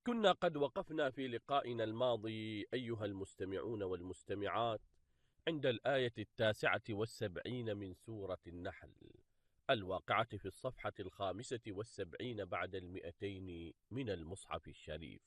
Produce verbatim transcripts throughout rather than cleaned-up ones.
كنا قد وقفنا في لقائنا الماضي أيها المستمعون والمستمعات عند الآية التاسعة والسبعين من سورة النحل الواقعة في الصفحة الخامسة والسبعين بعد المئتين من المصحف الشريف.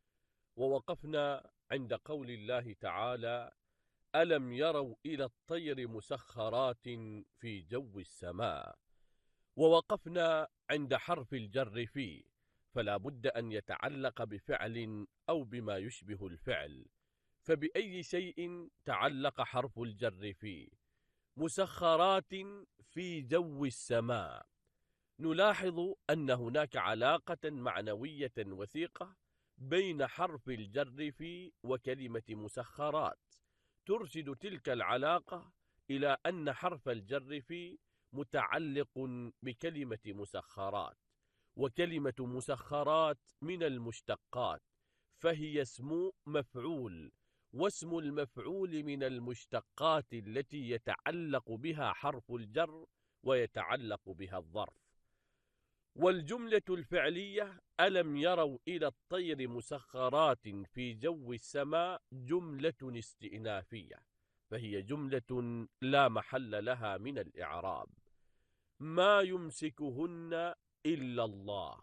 ووقفنا عند قول الله تعالى: ألم يروا إلى الطير مسخرات في جو السماء. ووقفنا عند حرف الجر في، فلا بد أن يتعلق بفعل أو بما يشبه الفعل. فبأي شيء تعلق حرف الجر في؟ مسخرات في جو السماء. نلاحظ أن هناك علاقة معنوية وثيقة بين حرف الجر في وكلمة مسخرات، ترشد تلك العلاقة إلى أن حرف الجر في متعلق بكلمة مسخرات، وكلمة مسخرات من المشتقات، فهي اسم مفعول، واسم المفعول من المشتقات التي يتعلق بها حرف الجر ويتعلق بها الظرف. والجملة الفعلية ألم يروا إلى الطير مسخرات في جو السماء جملة استئنافية، فهي جملة لا محل لها من الإعراب. ما يمسكهن إلا الله،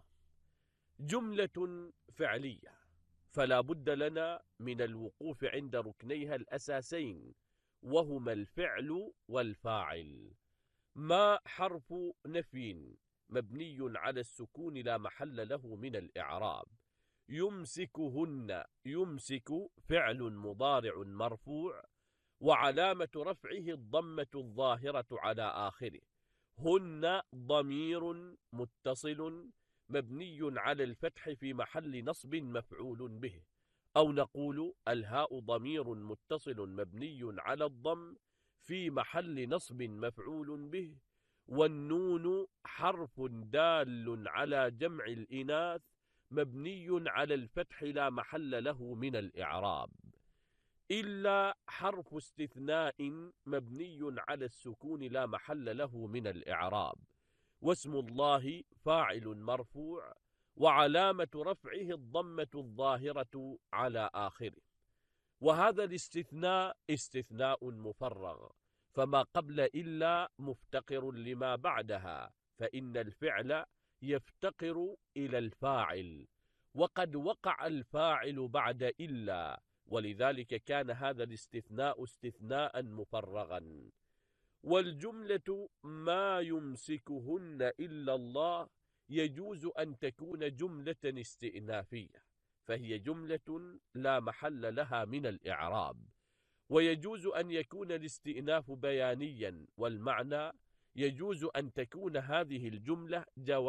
جملة فعلية، فلا بد لنا من الوقوف عند ركنيها الأساسين، وهما الفعل والفاعل. ما حرف نفي مبني على السكون لا محل له من الإعراب. يمسكهن، يمسك فعل مضارع مرفوع وعلامة رفعه الضمة الظاهرة على آخره. هن ضمير متصل مبني على الفتح في محل نصب مفعول به، أو نقول الهاء ضمير متصل مبني على الضم في محل نصب مفعول به، والنون حرف دال على جمع الإناث مبني على الفتح لا محل له من الإعراب. إلا حرف استثناء مبني على السكون لا محل له من الإعراب، واسم الله فاعل مرفوع وعلامة رفعه الضمة الظاهرة على آخره. وهذا الاستثناء استثناء مفرغ، فما قبل إلا مفتقر لما بعدها، فإن الفعل يفتقر إلى الفاعل، وقد وقع الفاعل بعد إلا، ولذلك كان هذا الاستثناء استثناء مفرغا. والجملة ما يمسكهن إلا الله يجوز أن تكون جملة استئنافية، فهي جملة لا محل لها من الإعراب، ويجوز أن يكون الاستئناف بيانيا، والمعنى يجوز أن تكون هذه الجملة جواب